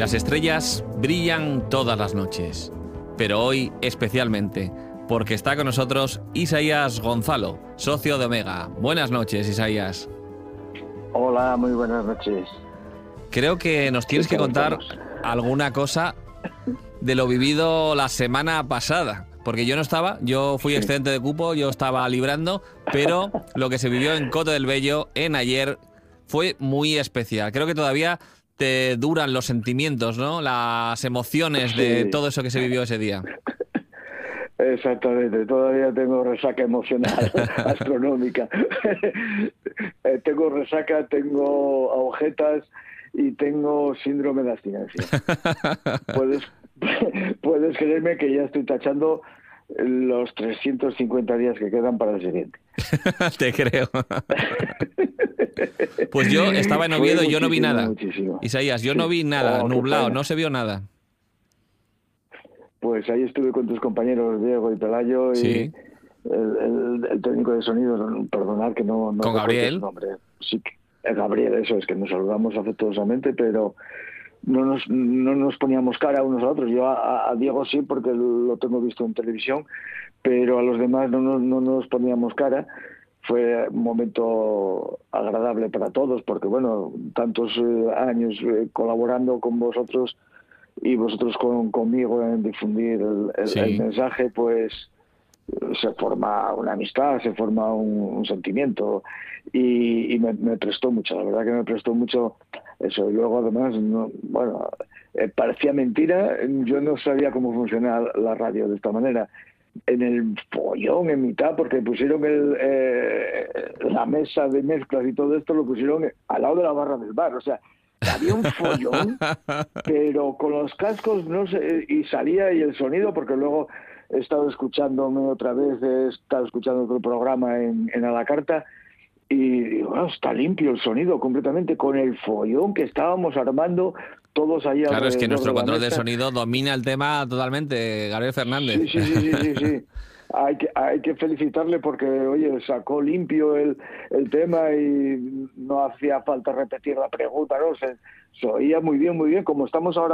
Las estrellas brillan todas las noches, pero hoy especialmente, porque está con nosotros Isaías Gonzalo, socio de Omega. Buenas noches, Isaías. Hola, muy buenas noches. Creo que nos tienes que contar alguna cosa de lo vivido la semana pasada, porque yo no estaba, yo fui excedente de cupo, yo estaba librando, pero lo que se vivió en Coto del Bello en ayer fue muy especial. Creo que todavía te duran los sentimientos, ¿no? Las emociones de todo eso que se vivió ese día. Exactamente, todavía tengo resaca emocional astronómica. Tengo resaca, tengo agujetas y tengo síndrome de abstinencia. Puedes creerme que ya estoy tachando los 350 días que quedan para el siguiente. Te creo. Pues yo estaba en Oviedo y yo no vi nada. Muchísimo. Isaías, yo no vi nada, nublado, no se vio nada. Pues ahí estuve con tus compañeros Diego y Pelayo y el técnico de sonido, perdonad que no con Gabriel. Su nombre. Sí, Gabriel, eso es, que nos saludamos afectuosamente, pero no nos poníamos cara unos a otros. Yo a Diego sí, porque lo tengo visto en televisión, pero a los demás no nos poníamos cara. Fue un momento agradable para todos, porque bueno, tantos años colaborando con vosotros y vosotros conmigo en difundir el mensaje, pues se forma una amistad, se forma un sentimiento y me prestó mucho, la verdad que me prestó mucho eso. Y luego además, parecía mentira, yo no sabía cómo funciona la radio de esta manera. En el follón, en mitad, porque pusieron la mesa de mezclas y todo esto lo pusieron al lado de la barra del bar, o sea, había un follón, pero con los cascos no sé, y salía y el sonido, porque luego he estado escuchándome otra vez, he estado escuchando otro programa en A la Carta y digo, está limpio el sonido completamente con el follón que estábamos armando todos allá. Claro, es que nuestro control de sonido domina el tema totalmente, Gabriel Fernández. Sí. Hay que felicitarle porque, oye, sacó limpio el tema y no hacía falta repetir la pregunta, ¿no? Se oía muy bien, como estamos ahora